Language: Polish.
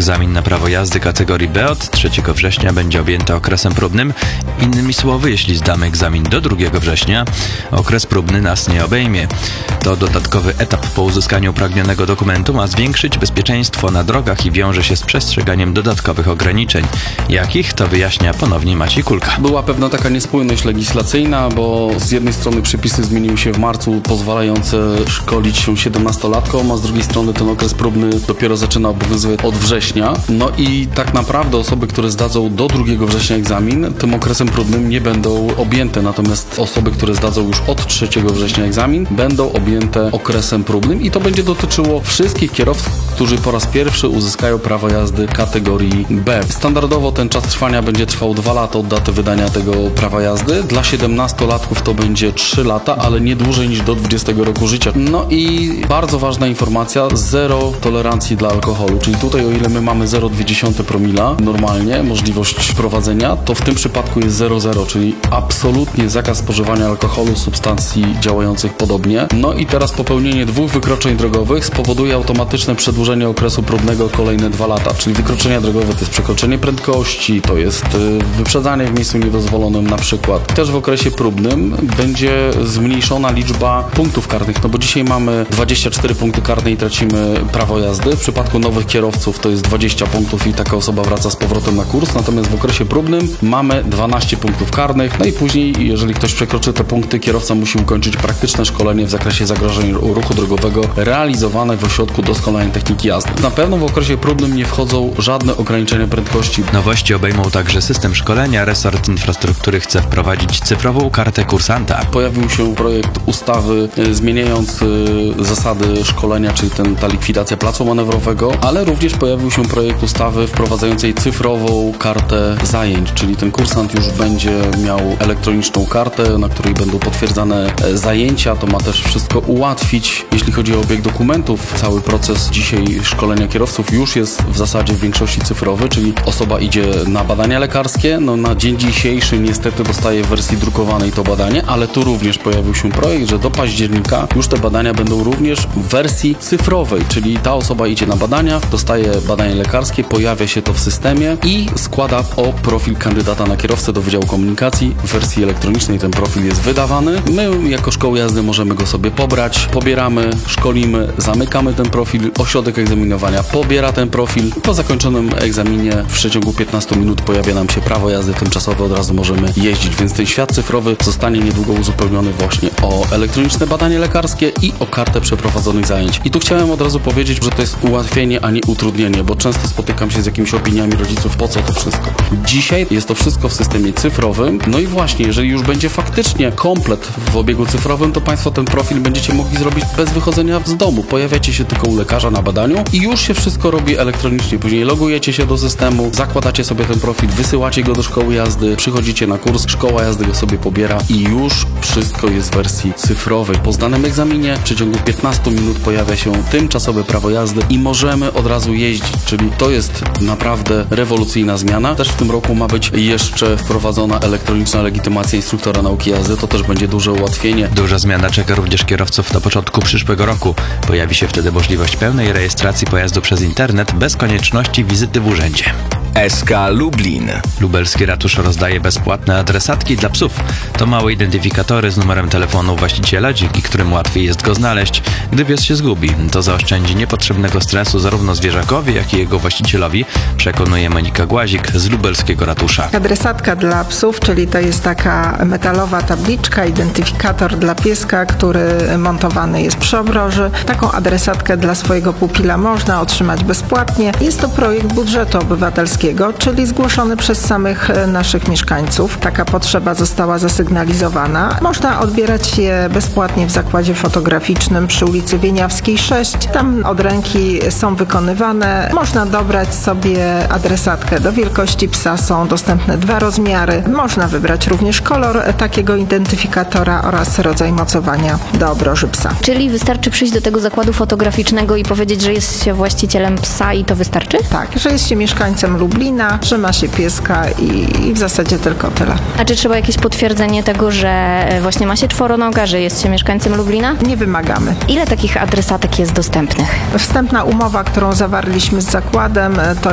egzamin na prawo jazdy kategorii B od 3 września będzie objęty okresem próbnym. Innymi słowy, jeśli zdamy egzamin do 2 września, okres próbny nas nie obejmie. To dodatkowy etap po uzyskaniu upragnionego dokumentu ma zwiększyć bezpieczeństwo na drogach i wiąże się z przestrzeganiem dodatkowych ograniczeń. Jakich, to wyjaśnia ponownie Maciej Kulka. Była pewna taka niespójność legislacyjna, bo z jednej strony przepisy zmieniły się w marcu, pozwalające szkolić się 17-latkom, a z drugiej strony ten okres próbny dopiero zaczyna obowiązywać od września. No i tak naprawdę osoby, które zdadzą do 2 września egzamin, tym okresem próbnym nie będą objęte, natomiast osoby, które zdadzą już od 3 września egzamin, będą objęte okresem próbnym i to będzie dotyczyło wszystkich kierowców, którzy po raz pierwszy uzyskają prawo jazdy kategorii B. Standardowo ten czas trwania będzie trwał 2 lata od daty wydania tego prawa jazdy. Dla 17-latków to będzie 3 lata, ale nie dłużej niż do 20 roku życia. No i bardzo ważna informacja, zero tolerancji dla alkoholu, czyli tutaj o ile my mamy 0,2 promila normalnie, możliwość prowadzenia, to w tym przypadku jest 0,0, czyli absolutnie zakaz spożywania alkoholu, substancji działających podobnie. No i teraz popełnienie 2 wykroczeń drogowych spowoduje automatyczne przedłużenie okresu próbnego o kolejne 2 lata, czyli wykroczenia drogowe to jest przekroczenie prędkości, to jest wyprzedzanie w miejscu niedozwolonym na przykład. Też w okresie próbnym będzie zmniejszona liczba punktów karnych, no bo dzisiaj mamy 24 punkty karne i tracimy prawo jazdy. W przypadku nowych kierowców to jest 20 punktów i taka osoba wraca z powrotem na kurs, natomiast w okresie próbnym mamy 12 punktów karnych, no i później, jeżeli ktoś przekroczy te punkty, kierowca musi ukończyć praktyczne szkolenie w zakresie zagrożeń ruchu drogowego realizowane w ośrodku doskonalenia techniki jazdy. Na pewno w okresie próbnym nie wchodzą żadne ograniczenia prędkości. Nowości obejmą także system szkolenia. Resort infrastruktury chce wprowadzić cyfrową kartę kursanta. Pojawił się projekt ustawy zmieniając zasady szkolenia, czyli ta likwidacja placu manewrowego, ale również pojawił się projekt ustawy wprowadzającej cyfrową kartę zajęć, czyli ten kursant już będzie miał elektroniczną kartę, na której będą potwierdzane zajęcia. To ma też wszystko ułatwić, jeśli chodzi o obieg dokumentów. Cały proces dzisiaj szkolenia kierowców już jest w zasadzie w większości cyfrowy, czyli osoba idzie na badania lekarskie, no na dzień dzisiejszy niestety dostaje w wersji drukowanej to badanie, ale tu również pojawił się projekt, że do października już te badania będą również w wersji cyfrowej, czyli ta osoba idzie na badania, dostaje badanie lekarskie, pojawia się to w systemie i składa profil kandydata na kierowcę do Wydziału Komunikacji. W wersji elektronicznej ten profil jest wydawany. My jako szkoła jazdy możemy go sobie pobrać, pobieramy, szkolimy, zamykamy ten profil, ośrodek egzaminowania pobiera ten profil. Po zakończonym egzaminie w przeciągu 15 minut pojawia nam się prawo jazdy tymczasowe, od razu możemy jeździć, więc ten świat cyfrowy zostanie niedługo uzupełniony właśnie o elektroniczne badanie lekarskie i o kartę przeprowadzonych zajęć. I tu chciałem od razu powiedzieć, że to jest ułatwienie, a nie utrudnienie, bo często spotykam się z jakimiś opiniami rodziców, po co to wszystko. Dzisiaj jest to wszystko w systemie cyfrowym, no i właśnie, jeżeli już będzie faktycznie komplet w obiegu cyfrowym, to Państwo ten profil będziecie mogli zrobić bez wychodzenia z domu. Pojawiacie się tylko u lekarza na badaniu i już się wszystko robi elektronicznie. Później logujecie się do systemu, zakładacie sobie ten profil, wysyłacie go do szkoły jazdy, przychodzicie na kurs, szkoła jazdy go sobie pobiera i już wszystko jest w wersji cyfrowej. Po zdanym egzaminie w przeciągu 15 minut pojawia się tymczasowe prawo jazdy i możemy od razu jeździć, czyli to jest naprawdę rewolucyjna zmiana. Też w tym roku ma być jeszcze wprowadzona elektroniczna legitymacja instruktora nauki jazdy, to też będzie duże ułatwienie. Duża zmiana czeka również kierowców na początku przyszłego roku. Pojawi się wtedy możliwość pełnej rejestracji pojazdu przez internet bez konieczności wizyty w urzędzie. SK Lublin. Lubelski ratusz rozdaje bezpłatne adresatki dla psów. To małe identyfikatory z numerem telefonu właściciela, dzięki którym łatwiej jest go znaleźć, gdy pies się zgubi. To zaoszczędzi niepotrzebnego stresu zarówno zwierzakowi, jak i jego właścicielowi, przekonuje Monika Głazik z lubelskiego ratusza. Adresatka dla psów, czyli to jest taka metalowa tabliczka, identyfikator dla pieska, który montowany jest przy obroży. Taką adresatkę dla swojego pupila można otrzymać bezpłatnie. Jest to projekt budżetu obywatelskiego, czyli zgłoszony przez samych naszych mieszkańców. Taka potrzeba została zasygnalizowana. Można odbierać je bezpłatnie w zakładzie fotograficznym przy ulicy Wieniawskiej 6. Tam od ręki są wykonywane. Można dobrać sobie adresatkę do wielkości psa. Są dostępne 2 rozmiary. Można wybrać również kolor takiego identyfikatora oraz rodzaj mocowania do obroży psa. Czyli wystarczy przyjść do tego zakładu fotograficznego i powiedzieć, że jest się właścicielem psa i to wystarczy? Tak, że jest się mieszkańcem Lublina, że ma się pieska i w zasadzie tylko tyle. A czy trzeba jakieś potwierdzenie tego, że właśnie ma się czworonoga, że jest się mieszkańcem Lublina? Nie wymagamy. Ile takich adresatek jest dostępnych? Wstępna umowa, którą zawarliśmy z zakładem, to